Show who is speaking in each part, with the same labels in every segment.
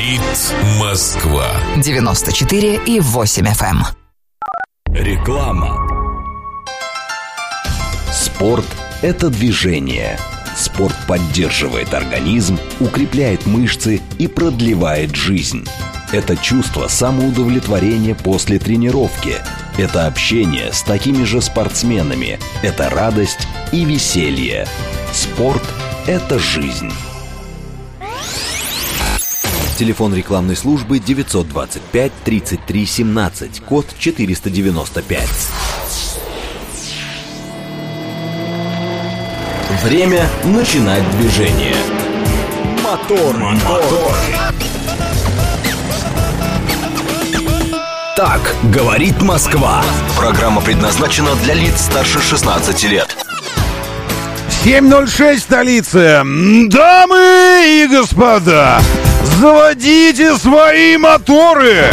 Speaker 1: Говорит Москва.
Speaker 2: 94,8 FM.
Speaker 3: Реклама. Спорт – это движение. Спорт поддерживает организм, укрепляет мышцы и продлевает жизнь. Это чувство самоудовлетворения после тренировки. Это общение с такими же спортсменами. Это радость и веселье. Спорт – это жизнь. Телефон рекламной службы 925 33 17, код 495. Время начинать движение. Мотор. Так говорит Москва. Программа предназначена для лиц старше 16 лет.
Speaker 4: 7:06 столица. Дамы и господа, заводите свои моторы.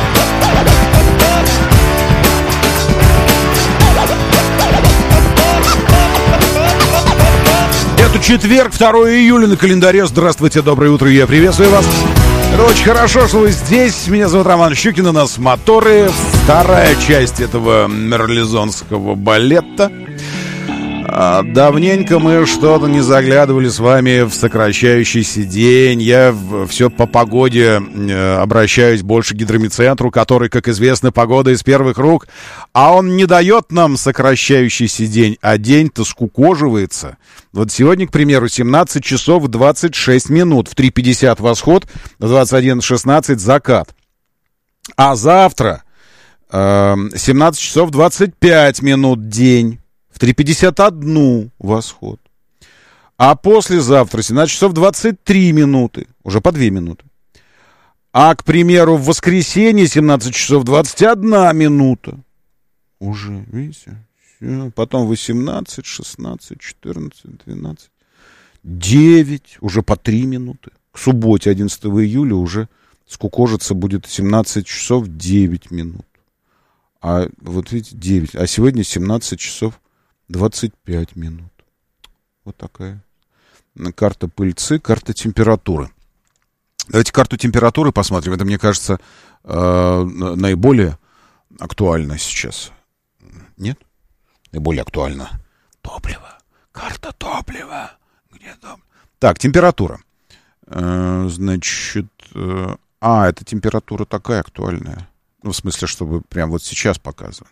Speaker 4: Это четверг, 2 июля на календаре. Здравствуйте, доброе утро, я приветствую вас. Это очень хорошо, что вы здесь. Меня зовут Роман Щукин, у нас моторы. Вторая часть этого мерлезонского балета. Давненько мы что-то не заглядывали с вами в сокращающийся день. Я все по погоде обращаюсь больше к гидромедцентру, который, как известно, погода из первых рук. А он не дает нам сокращающийся день, а день-то скукоживается. Вот сегодня, к примеру, 17 часов 26 минут. В 3:50 восход, в 21:16 закат. А завтра 17 часов 25 минут день. В 3:51 восход. А послезавтра 17 часов 23 минуты. Уже по 2 минуты. А, к примеру, в воскресенье 17 часов 21 минута. Уже, видите? Все. Потом 18, 16, 14, 12, 9. Уже по 3 минуты. К субботе 11 июля уже скукожиться будет 17 часов 9 минут. А вот видите, 9. А сегодня 17 часов 25 минут. Вот такая карта пыльцы, карта температуры. Давайте карту температуры посмотрим. Это, мне кажется, наиболее актуально сейчас. Нет? Наиболее актуально. Топливо. Карта топлива. Где там? Так, температура. Значит... это температура такая актуальная. Ну, в смысле, чтобы прям вот сейчас показывать.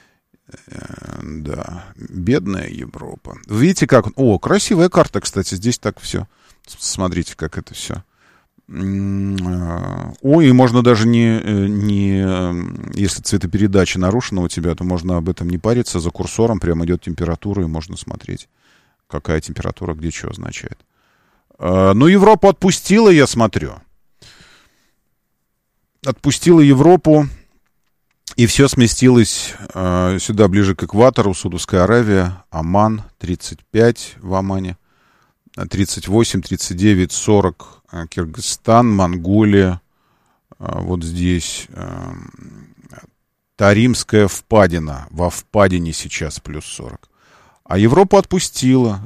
Speaker 4: Да, бедная Европа. Видите, как... О, красивая карта, кстати, здесь так все. Смотрите, как это все. Ой, и можно даже не... Если цветопередача нарушена у тебя, то можно об этом не париться. За курсором прямо идет температура, и можно смотреть, какая температура где что означает. Ну, Европу отпустила, я смотрю. Отпустила Европу. И все сместилось сюда, ближе к экватору. Саудовская Аравия, Оман, 35 в Омане, 38, 39, 40 Кыргызстан, Монголия, вот здесь Таримская впадина, во впадине сейчас плюс 40. А Европу отпустила.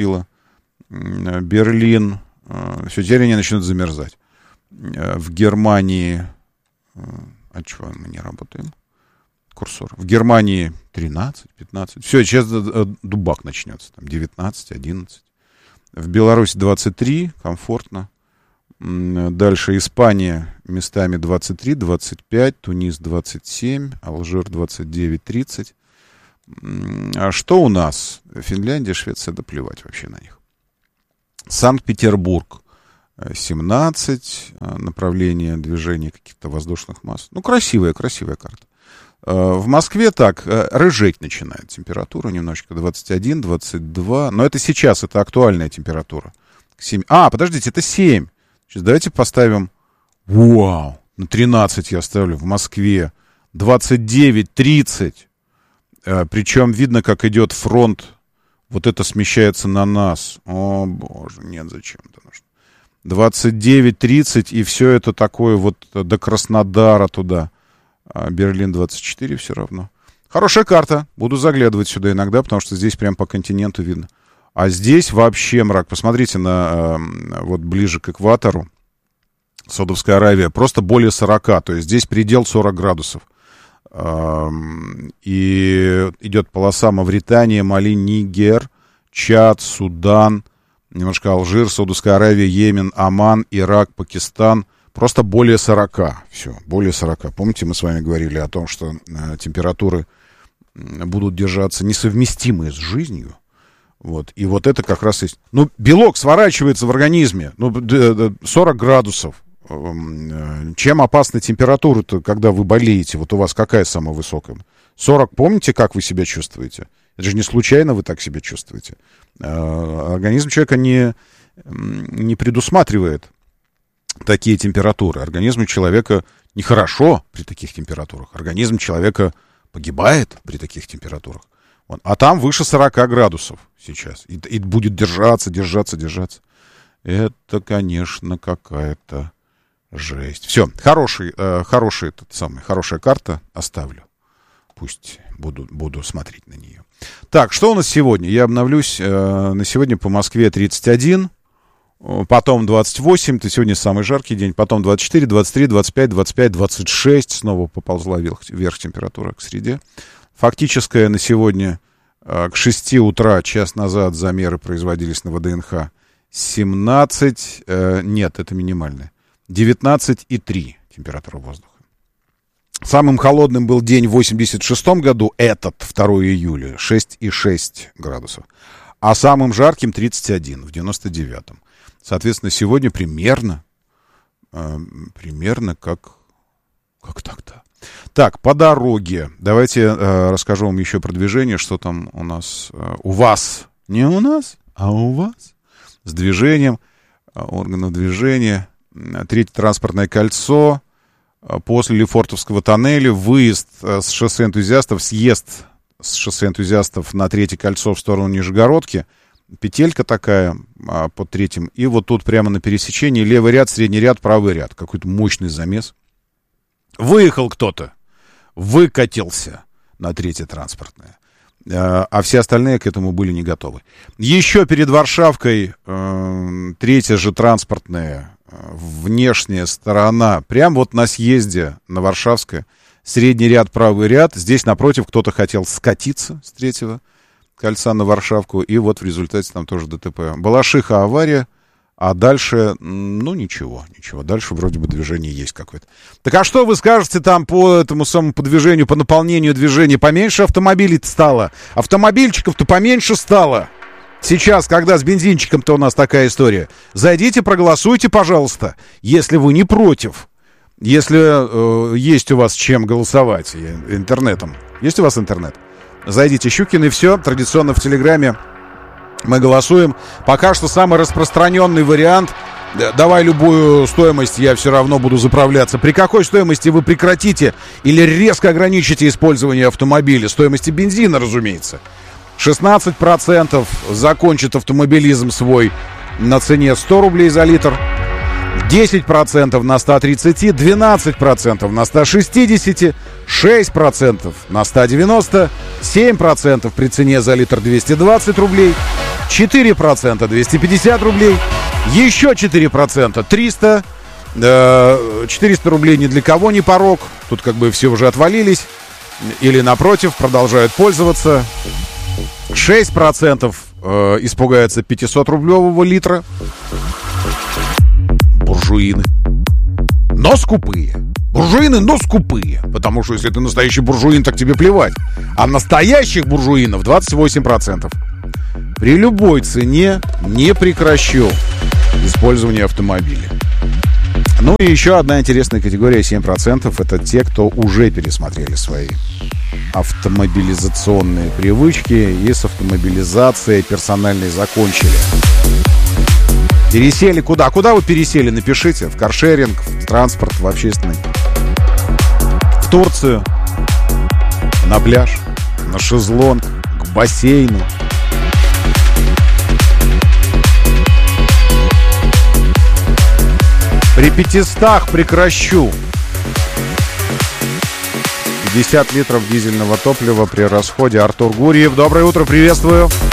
Speaker 4: Берлин, все, теперь они начнут замерзать. В Германии... А чего мы не работаем? Курсор. В Германии 13, 15. Все, сейчас дубак начнется. Там 19, 11. В Беларуси 23, комфортно. Дальше Испания местами 23, 25. Тунис 27. Алжир 29, 30. А что у нас? Финляндия, Швеция, да плевать вообще на них. Санкт-Петербург 17, направление движения каких-то воздушных масс. Ну, красивая карта. В Москве так, рыжеть начинает температура немножечко, 21, 22. Но это сейчас, это актуальная температура. 7. Подождите, это 7. Сейчас давайте поставим, на 13 я ставлю в Москве. 29, 30. Причем видно, как идет фронт. Вот это смещается на нас. О, боже, нет, зачем-то нужно. 29, 30, и все это такое вот до Краснодара туда. Берлин 24 все равно. Хорошая карта. Буду заглядывать сюда иногда, потому что здесь прям по континенту видно. А здесь вообще мрак. Посмотрите на вот ближе к экватору. Саудовская Аравия, просто более 40. То есть здесь предел 40 градусов. И идет полоса Мавритания, Мали, Нигер, Чад, Судан, немножко Алжир, Саудовская Аравия, Йемен, Оман, Ирак, Пакистан. Просто более 40. Все, более 40. Помните, мы с вами говорили о том, что температуры будут держаться несовместимые с жизнью. Вот. И вот это как раз есть... Ну, белок сворачивается в организме. 40 градусов. Чем опасна температура-то, когда вы болеете? Вот у вас какая самая высокая? 40. Помните, как вы себя чувствуете? Это же не случайно вы так себя чувствуете. Организм человека не предусматривает такие температуры. Организму человека нехорошо при таких температурах. Организм человека погибает при таких температурах. Вот. А там выше 40 градусов сейчас. И будет держаться. Это, конечно, какая-то жесть. Все, хорошая карта оставлю. Пусть буду смотреть на нее. Так, что у нас сегодня? Я обновлюсь. На сегодня по Москве 31, потом 28. Это сегодня самый жаркий день. Потом 24, 23, 25, 25, 26. Снова поползла вверх температура к среде. Фактическая на сегодня к 6 утра, час назад, замеры производились на ВДНХ. 17, нет, это минимальная. 19,3 температура воздуха. Самым холодным был день в 86 году, этот 2 июля, 6,6 градусов. А самым жарким 31 в 99-м. Соответственно, сегодня примерно как так-то. Так, по дороге. Давайте расскажу вам еще про движение, что там у нас, у вас, не у нас, а у вас, с движением, органов движения. Третье транспортное кольцо, после Лефортовского тоннеля, выезд с шоссе Энтузиастов, съезд с шоссе Энтузиастов на Третье кольцо в сторону Нижегородки, петелька такая под третьим, и вот тут прямо на пересечении левый ряд, средний ряд, правый ряд, какой-то мощный замес. Выехал кто-то, выкатился на Третье транспортное, а все остальные к этому были не готовы. Еще перед Варшавкой третья же транспортная, внешняя сторона, прямо вот на съезде на Варшавское, средний ряд, правый ряд. Здесь напротив кто-то хотел скатиться с Третьего кольца на Варшавку, и вот в результате там тоже ДТП. Балашиха, авария, а дальше, ничего. Дальше вроде бы движение есть какое-то. Так а что вы скажете там по этому самому по движению, по наполнению движения? Поменьше автомобилей-то стало, автомобильчиков-то поменьше стало. Сейчас, когда с бензинчиком-то у нас такая история. Зайдите, проголосуйте, пожалуйста, если вы не против. Если есть у вас чем голосовать интернетом. Есть у вас интернет? Зайдите, Щукин, и все. Традиционно в Телеграме мы голосуем. Пока что самый распространенный вариант. Давай любую стоимость, я все равно буду заправляться. При какой стоимости вы прекратите или резко ограничите использование автомобиля? Стоимости бензина, разумеется. 16% закончит автомобилизм свой на цене 100 рублей за литр, 10% на 130, 12% на 160, 6% на 190, 7% при цене за литр 220 рублей, 4% 250 рублей, еще 4% 300, 400 рублей ни для кого не порог, тут как бы все уже отвалились, или напротив продолжают пользоваться. 6% испугаются 500-рублевого литра. Буржуины. Но скупые. Буржуины, но скупые. Потому что если ты настоящий буржуин, так тебе плевать. А настоящих буржуинов 28%. При любой цене не прекращу использование автомобиля. Ну и еще одна интересная категория, 7%. Это те, кто уже пересмотрели свои автомобилизационные привычки и с автомобилизацией персональной закончили. Пересели куда? Куда вы пересели? Напишите. В каршеринг, в транспорт, в общественный. В Турцию. На пляж. На шезлонг. К бассейну. При 500 прекращу. 50 литров дизельного топлива при расходе. Артур Гурьев. Доброе утро, приветствую.